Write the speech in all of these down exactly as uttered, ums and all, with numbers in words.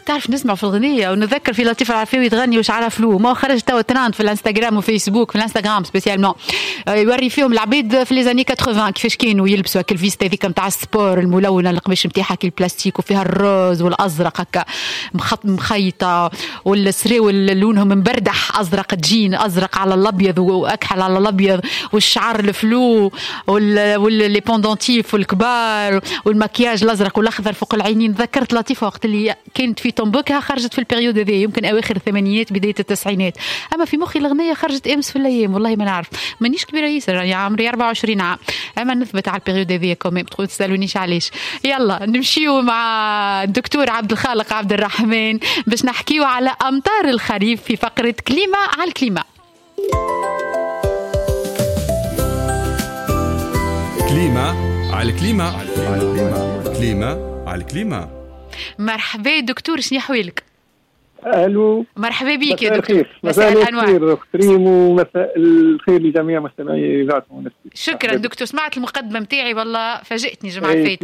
تعرف نسمع في الغنية ونذكر في لطيفة العفيوي تغني وشعرها فلو، ما خرج توا ترند في الانستغرام وفيسبوك، في الانستغرام سبيسيالمون يوري فيهم العبيد في لي زاني ثمانين كيفاش كانوا يلبسوا هكا الفيست هذيك نتاع السبور الملونه القماش نتاعها كي البلاستيك وفيها الروز والازرق هكا مخط مخيطه، والسراول لونهم مبردح ازرق جين ازرق على الابيض واكحل على الابيض، والشعر الفلو واللي بوندونتيف والكبار والمكياج الازرق والاخضر فوق العينين. ذكرت لطيفه وقت اللي كانت في طنبوكها خرجت في البريود هذه يمكن اواخر الثمانينات بدايه التسعينات، اما في مخي الاغنيه خرجت امس في الايام والله ما نعرف، مانيش كبيره ياسر يعني عمري أربعة وعشرين عام، اما نثبت على البريود هذه كمان تقول تسالونيش علاش. يلا نمشيو مع الدكتور عبد الخالق عبد الرحمن باش نحكيو على امطار الخريف في فقره كليما على الكليما. كليما على الكليما كليما على الكليما. مرحبا دكتور، شنو احوالك؟ الو مرحبا بك يا دكتور. مساء, مساء الخير اخت ريم ومساء الخير لجميع مستمعي اذاعه ونفسي. شكرا دكتور، سمعت المقدمه نتاعي والله فاجئتني جماعه الفايت.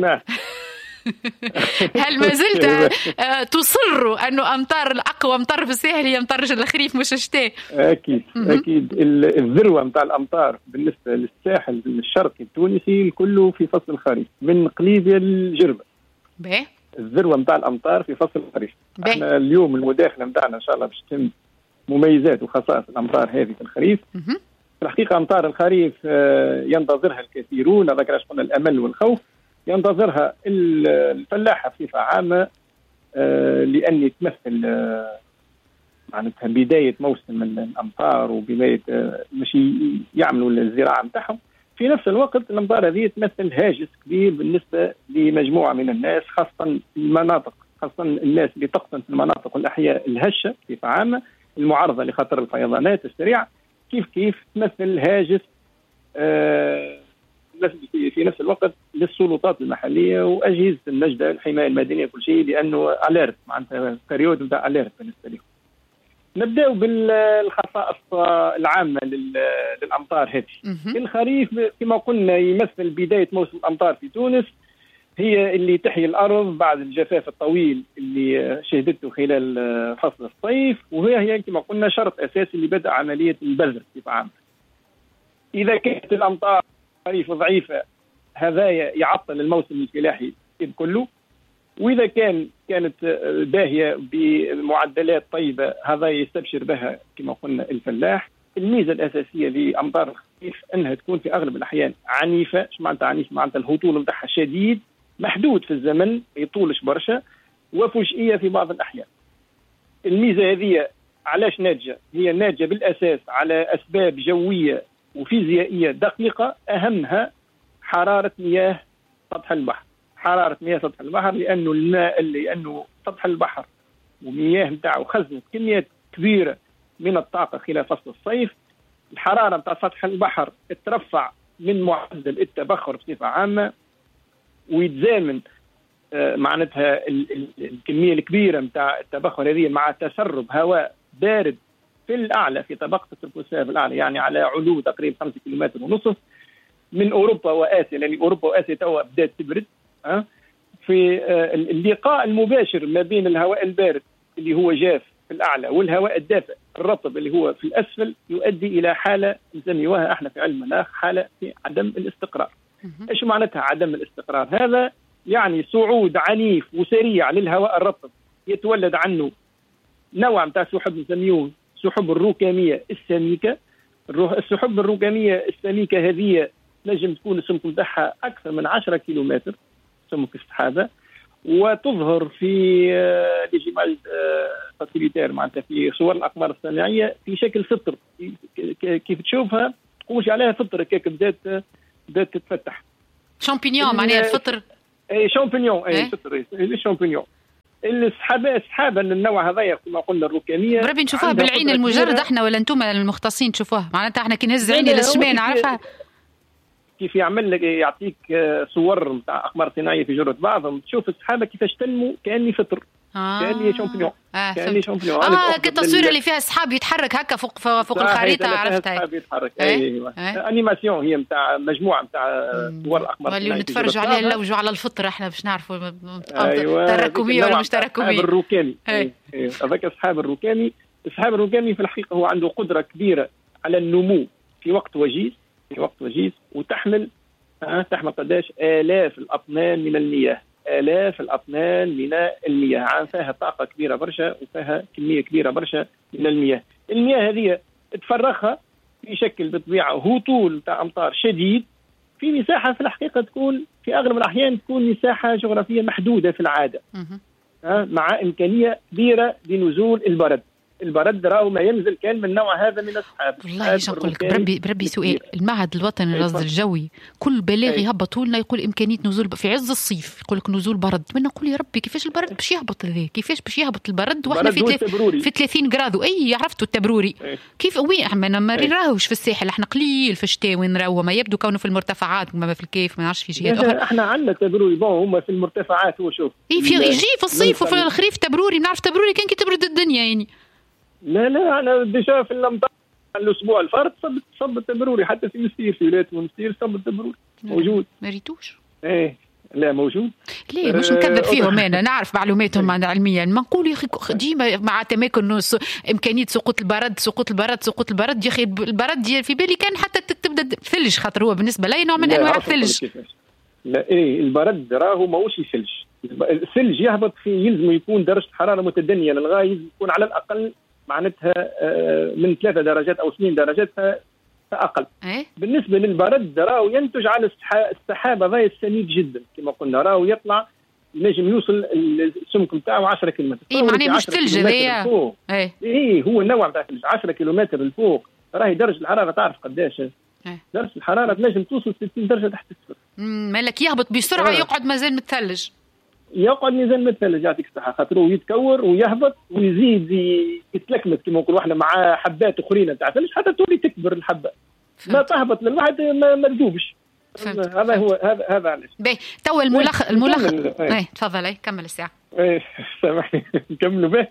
هل ما زلت تصر انه امطار الاقوى امطار في الساحل هي امطار الخريف مش الشتاء؟ اكيد اكيد الذروه نتاع الامطار بالنسبه للساحل الشرقي التونسي كله في فصل الخريف من قليبيا للجربه. باهي الذروه نتاع الامطار في فصل الخريف. احنا اليوم المداخله نتاعنا ان شاء الله باش تتم مميزات وخصائص الامطار هذه في الخريف. في الحقيقه امطار الخريف ينتظرها الكثيرون، هذاك علاش قلنا الامل والخوف. ينتظرها الفلاحه بصفه عامه لان تمثل معناتها بدايه موسم الامطار وبدايه ماشي يعملوا الزراعه نتاعهم. في نفس الوقت الامطار هذه تمثل هاجس كبير بالنسبه لمجموعه من الناس، خاصه المناطق خاصه الناس اللي تقطن في المناطق والاحياء الهشه بصفه عامه المعرضه لخطر الفيضانات السريعه. كيف كيف تمثل هاجس آه في نفس الوقت للسلطات المحليه واجهزه النجده الحمايه المدنيه كل شيء، لانه اليرت معناتها بريود نتاع اليرت بالنسبه لهم. نبداو بالخصائص العامه للامطار هذه. الخريف كما قلنا يمثل بدايه موسم الامطار في تونس، هي اللي تحيي الارض بعد الجفاف الطويل اللي شهدته خلال فصل الصيف، وهي هي كما قلنا شرط اساسي لبدء عمليه البذر بصفه عامه. اذا كانت الامطار خريف ضعيفه هذا يعطل الموسم الفلاحي كله، واذا كان كانت باهيه بمعدلات طيبه هذا يستبشر بها كما قلنا الفلاح. الميزه الاساسيه لامطار الخريف انها تكون في اغلب الاحيان عنيفه. ايش معناتها عنيف؟ معناتها الهطول نتاعها شديد، محدود في الزمن ما يطولش برشا، وفجئيه في بعض الاحيان. الميزه هذه علاش ناتجه؟ هي ناتجه بالاساس على اسباب جويه وفيزيائيه دقيقه، اهمها حراره مياه سطح البحر. حراره مياه سطح البحر لانه الماء لانه سطح البحر ومياه نتاعو خزنت كميات كبيره من الطاقه خلال فصل الصيف. الحراره نتاع سطح البحر ترفع من معدل التبخر بصفه عامه، ويتزامن آه معناتها الكميه الكبيره نتاع التبخر هذه مع تسرب هواء بارد في الاعلى في طبقه التروبوسفير الاعلى، يعني على علو تقريبا خمسة كيلومتر ونصف من اوروبا واسيا، لان اوروبا واسيا توا بدات تبرد. أه؟ في آه اللقاء المباشر ما بين الهواء البارد اللي هو جاف في الاعلى والهواء الدافئ الرطب اللي هو في الاسفل يؤدي الى حاله نسميوها احنا في علم المناخ حاله في عدم الاستقرار. ايش معناتها عدم الاستقرار؟ هذا يعني صعود عنيف وسريع للهواء الرطب يتولد عنه نوع من سحب نسميوه سحب الركاميه السميكه. السحب الركاميه السميكه هذه نجم تكون السمك نتاعها اكثر من عشرة كيلومتر سمك السحابه، وتظهر في ليجيماج فاسيليتير معناتها في صور الاقمار الصناعيه في شكل فطر، كيف تشوفها تقومش عليها فطر كيك بدات بدات تتفتح شامبينيون معناها الفطر. اي شامبينيون اي فطر الشامبينيون. السحابه السحابه النوع هذايا كما قلنا الركاميه بربي نشوفوها بالعين المجرد احنا ولا انتم المختصين تشوفوها؟ معناتها احنا كي نهز عيني للشمال نعرفها كيف يعمل لك يعطيك صور نتاع اقمار صناعيه في جرة بعضهم، تشوف السحابه كيفاش تنمو كاني فطر آه. كأني شامبيون آه كأني شامبيون اه كالتصويره اللي فيها سحاب يتحرك هكا فوق فوق الخريطه عرفتها سحاب يتحرك ايوه انيماسيون هي نتاع مجموعه نتاع صور اقمار اللي نتفرجوا عليها نلوجوا على الفطر احنا باش نعرفوا أيوة. تراكميه ولا مش تراكميه. السحاب الركامي هذاك السحاب الركامي السحاب الركامي في الحقيقه هو عنده قدره كبيره على النمو في وقت وجيز في وقت وجيز وتحمل ها تحمل قداش آلاف الأطنان من المياه آلاف الأطنان من المياه فيها طاقة كبيرة برشا وفيها كمية كبيرة برشا من المياه. المياه هذه تفرغها في شكل بالطبيعة هطول تاع أمطار شديد في مساحة في الحقيقة تكون في أغلب الأحيان تكون مساحة جغرافية محدودة في العادة مع إمكانية كبيرة لنزول البرد. البرد راهو ما ينزل كان من نوع هذا من السحاب. والله ايش نقول لك بربي بربي سؤال المعهد الوطني للرصد الجوي كل بلاغ يهبطوا لنا يقول امكانيه نزول في عز الصيف يقول لك نزول برد من نقول يا ربي كيفاش البرد باش يهبط هذا كيفاش باش يهبط البرد واحنا في في ثلاثين غراد اي عرفتوا التبروري ايه. كيف وين احنا ما راهوش في الساحل احنا قليل في الشتاء وين راهو ما يبدو كونه في المرتفعات ما في الكيف ما نعرفش في جهات اخرى احنا عندنا تبروري بون هما في المرتفعات هو شوف اي في يجي في الصيف وفي الخريف تبروري نعرف تبروري كان كي تبرد الدنيا يعني لا لا انا ديجا في الامطار الاسبوع الفارط صب صب التبروري حتى في مستير في ولايه مستير صب التبروري موجود ما ريتوش ايه لا موجود ليه مش نكذب فيهم انا نعرف معلوماتهم علميا ما نقول يا اخي ديما مع تماكن امكانيه سقوط البرد سقوط البرد سقوط البرد يا اخي البرد في بالي كان حتى تبدا ثلج خاطر هو بالنسبه لي نوع من انواع الثلج. لا ايه البرد راهو ماهوش ثلج الثلج يهبط في يلزم يكون درجه حراره متدنيه للغايه يكون على الاقل معناتها من ثلاثة درجات أو اثنين درجات فأقل. أه؟ بالنسبة للبرد راهو ينتج على السحاب هذا السميك جدا كما قلنا راهو يطلع نجم يوصل السمك نتاعو عشرة كيلومتر. إيه معناه مش ثلج هذايا. إيه. إيه هو النوع نتاع الثلج عشرة كيلومتر لفوق راهي درجة الحرارة تعرف قداش؟ أه؟ درجة الحرارة تنجم توصل ستين درجة تحت الصفر. مالك يهبط بسرعة أه. يقعد مازال متثلج. يقعد ميزان مثل يعطيك الصحه خاطر يتكور ويهبط ويزيد يتلكمت كما نقولوا احنا مع حبات اخرين تاع ثلج حتى تولي تكبر الحبه ما تهبط للواحد ما تذوبش. هذا هو هذا هذا علاش. باهي تو الملخ الملخ اي تفضل اي كمل الساعه. اي سامحني نكملوا به.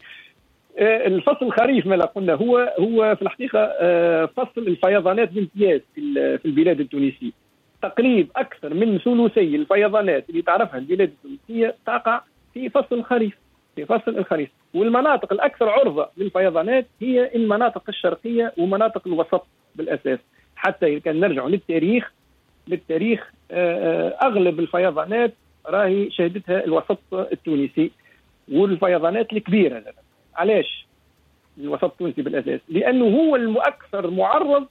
الفصل الخريف ما قلنا هو هو في الحقيقه فصل الفيضانات بامتياز في البلاد التونسيه. تقريب أكثر من ثلثي الفيضانات اللي تعرفها البلاد التونسية تقع في فصل الخريف في فصل الخريف والمناطق الأكثر عرضة للفيضانات هي المناطق الشرقية ومناطق الوسط بالأساس. حتى كان نرجع للتاريخ للتاريخ أغلب الفيضانات راهي شهدتها الوسط التونسي والفيضانات الكبيرة. علاش الوسط التونسي بالأساس؟ لأنه هو الأكثر معرض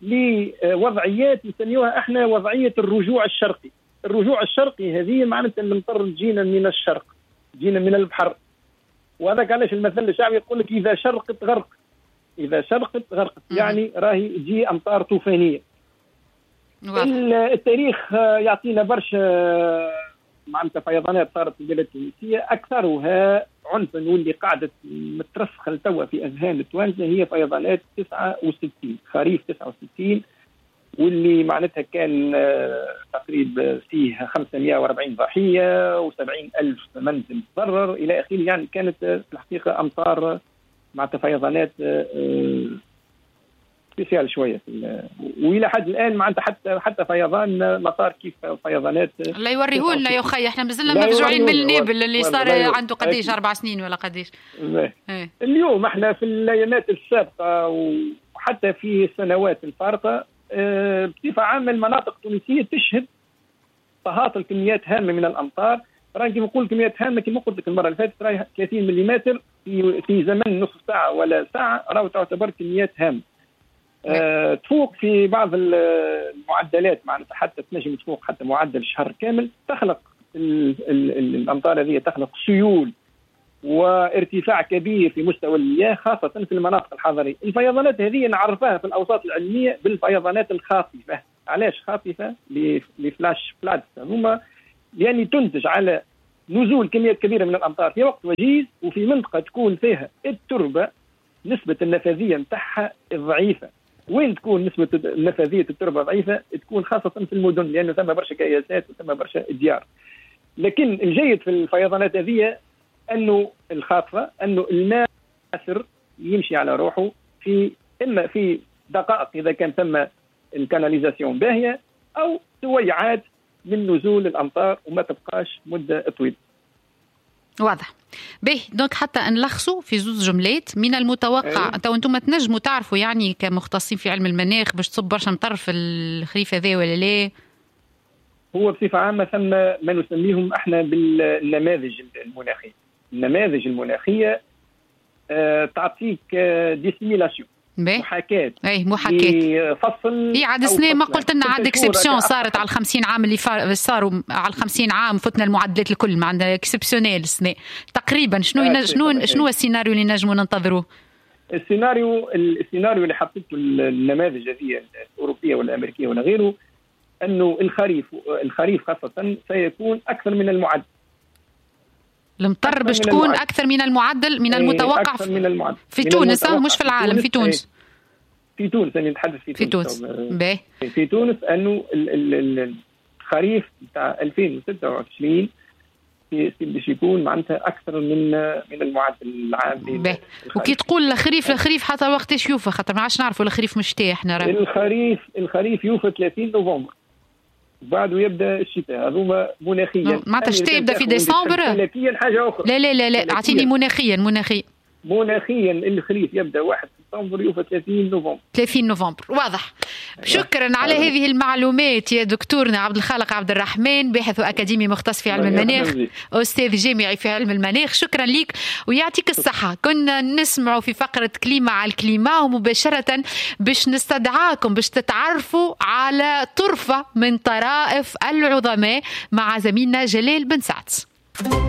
لوضعيات نسميوها احنا وضعيه الرجوع الشرقي. الرجوع الشرقي هذه معناتها المطر جينا من الشرق جينا من البحر وهذاك علاش المثل الشعبي يقول لك اذا شرقت غرق اذا شرقت غرقت يعني راهي تجي امطار طوفانيه. التاريخ يعطينا برشا معناتها فيضانات صارت في البلاد التونسيه اكثرها عنفا واللي قاعدة مترسخة لتوا في أذهان التوانسة هي فيضانات تسعة وستين خريف تسعة وستين واللي معناتها كان تقريبا فيه خمسمائة وأربعين ضحية وسبعين ألف منزل تضرر إلى آخره. يعني كانت في الحقيقة أمطار معناتها فيضانات سبيسيال شويه والى حد الان معناتها حتى حتى فيضان مطار كيف فيضانات لا يوريه لنا يا اخي احنا مازلنا مفجوعين من النابل اللي صار عنده قديش اربع سنين ولا قديش. اليوم احنا في الايامات السابقه وحتى في السنوات الفارطه بصفه عامه المناطق التونسيه تشهد تهاطل كميات هامه من الامطار. راهي كيما نقول كميات هامه كما قلت لك المره اللي فاتت راهي ثلاثين ملم في في زمن نصف ساعه ولا ساعه راهو تعتبر كميات هامه. أه تفوق في بعض المعدلات معناتها حتى تنجم تفوق حتى معدل شهر كامل. تخلق ال ال ال الامطار هذه تخلق سيول وارتفاع كبير في مستوى المياه خاصه في المناطق الحضريه. الفيضانات هذه نعرفها في الاوساط العلميه بالفيضانات الخاطفه. علاش خاطفه؟ لفلاش فلادز هما يعني تنتج على نزول كميات كبيره من الامطار في وقت وجيز وفي منطقه تكون فيها التربه نسبه النفاذيه نتاعها ضعيفه. وين تكون نسبة نفاذية التربة ضعيفة؟ تكون خاصة في المدن لأنه ثم برشا كياسات وثم برشا ديار. لكن الجيد في الفيضانات هذه انه الخاطفه انه الماء ياسر يمشي على روحه في اما في دقائق اذا كان ثم الكاناليزاسيون باهيه او سويعات من نزول الامطار وما تبقاش مده طويله. واضح. به دونك حتى نلخصوا في زوز جملات من المتوقع تو انتم تنجموا تعرفوا يعني كمختصين في علم المناخ باش تصب برشا مطر في الخريف هذا ولا لا؟ هو بصفه عامه ثم ما نسميهم احنا بالنماذج المناخيه. النماذج المناخيه آه تعطيك آه ديسيميلاسيون محاكاة اي محاكاة فصل اي عاد سنة ما قلت لنا عاد اكسبسيون صارت على الخمسين عام اللي صاروا على الخمسين عام فتنا المعدلات الكل ما عندنا اكسبسيونيل السنة تقريبا شنو آه شنو شنو السيناريو اللي نجموا ننتظروه؟ السيناريو السيناريو اللي حطيته النماذج هذه الأوروبية ولا الأمريكية ولا غيره أنه الخريف الخريف خاصة سيكون أكثر من المعدل. المطر باش تكون أكثر من المعدل من المتوقع أكثر من المعدل في تونس مش في العالم في تونس في تونس أنا نتحدث في, في تونس تونس في تونس أنه الخريف بتاع ألفين وستة وعشرين باش يكون معناتها أكثر من من المعدل العام. وكي تقول الخريف الخريف حتى وقتاش يوفى خاطر ما عادش نعرفوا الخريف مش تاح نرى الخريف الخريف يوفى ثلاثين نوفمبر بعده يبدا الشتاء هذوما مناخيا معناتها الشتاء يبدا في ديسمبر فلكيا حاجه اخرى لا لا لا لا اعطيني مناخيا مناخيا مناخيا الخريف يبدا واحد سبتمبر يوفى ثلاثين نوفمبر ثلاثين نوفمبر واضح. شكرا على هذه المعلومات يا دكتورنا عبد الخالق عبد الرحمن باحث اكاديمي مختص في علم المناخ استاذ جامعي في علم المناخ. شكرا لك ويعطيك الصحه. كنا نسمعوا في فقره كليمه على الكليمه ومباشره باش نستدعاكم باش تتعرفوا على طرفه من طرائف العظماء مع زميلنا جلال بن سعد.